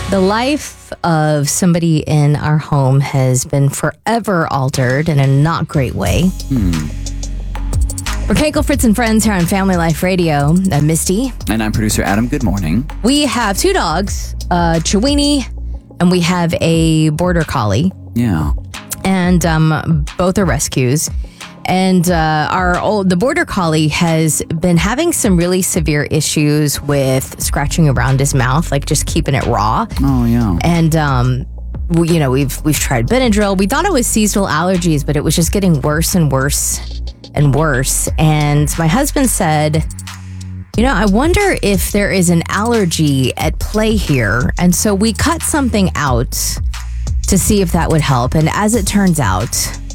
The life of somebody in our home has been forever altered in a not great way. We're Keiko, Fritz, and Friends here on Family Life Radio. I'm Misty. And I'm producer Adam. Good morning. We have two dogs, Chewini, and we have a border collie. Yeah. And both are rescues. And the border collie has been having some really severe issues with scratching around his mouth, like just keeping it raw. Oh, yeah. And we've tried Benadryl. We thought it was seasonal allergies, but it was just getting worse and worse and worse. And my husband said, I wonder if there is an allergy at play here. And so we cut something out to see if that would help. And as it turns out,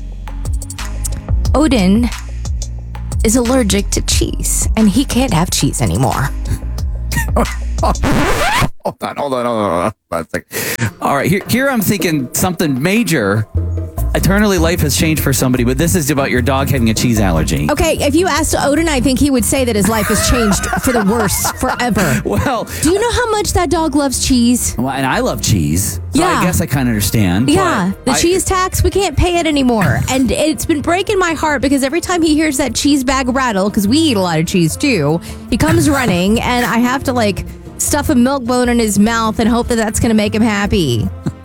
Odin is allergic to cheese, and he can't have cheese anymore. Hold on. All right, here I'm thinking something major. Eternally, life has changed for somebody, but this is about your dog having a cheese allergy. Okay, if you asked Odin, I think he would say that his life has changed for the worse forever. Well, do you know how much that dog loves cheese? Well, and I love cheese. So Yeah. I guess I kind of understand. Yeah, the cheese tax, we can't pay it anymore. And it's been breaking my heart because every time he hears that cheese bag rattle, because we eat a lot of cheese too, he comes running and I have to stuff a milk bone in his mouth and hope that that's going to make him happy.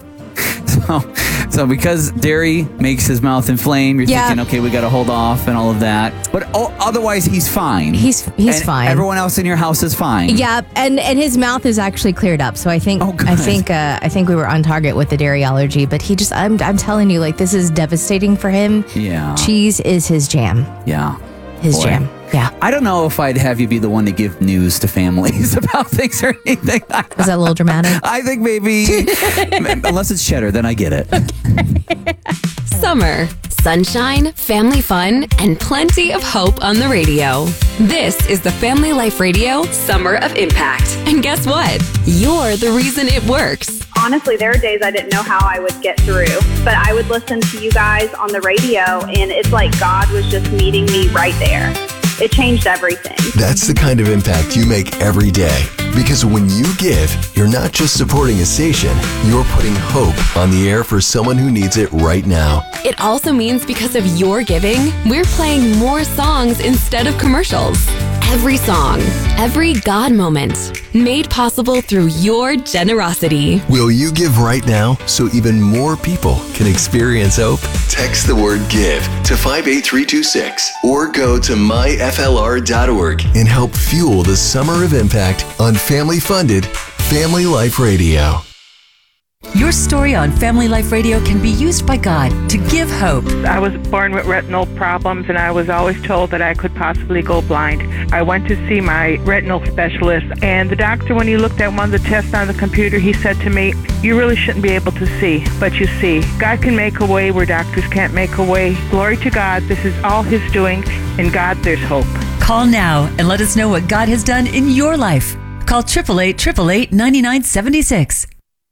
So because dairy makes his mouth inflame, you're thinking, okay, we got to hold off and all of that. But otherwise, he's fine. He's fine. Everyone else in your house is fine. Yeah, and his mouth is actually cleared up. So I think I think we were on target with the dairy allergy. But I'm telling you, this is devastating for him. Yeah, cheese is his jam. Yeah, his jam. Yeah. I don't know if I'd have you be the one to give news to families about things or anything. Was that a little dramatic? I think maybe, unless it's cheddar, then I get it. Okay. Summer, sunshine, family fun, and plenty of hope on the radio. This is the Family Life Radio Summer of Impact. And guess what? You're the reason it works. Honestly, there are days I didn't know how I would get through, but I would listen to you guys on the radio, and it's like God was just meeting me right there. It changed everything. That's the kind of impact you make every day. Because when you give, you're not just supporting a station, you're putting hope on the air for someone who needs it right now. It also means because of your giving, we're playing more songs instead of commercials. Every song, every God moment, made possible through your generosity. Will you give right now so even more people can experience hope? Text the word GIVE to 58326 or go to myflr.org and help fuel the Summer of Impact on family-funded Family Life Radio. Your story on Family Life Radio can be used by God to give hope. I was born with retinal problems, and I was always told that I could possibly go blind. I went to see my retinal specialist, and the doctor, when he looked at one of the tests on the computer, he said to me, "You really shouldn't be able to see, but you see. God can make a way where doctors can't make a way. Glory to God, this is all His doing. In God, there's hope." Call now and let us know what God has done in your life. Call 888-888-9976.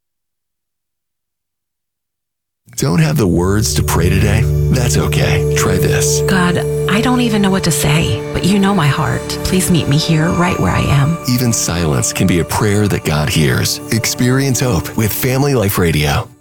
Don't have the words to pray today? That's okay. Try this. God, I don't even know what to say, but you know my heart. Please meet me here right where I am. Even silence can be a prayer that God hears. Experience hope with Family Life Radio.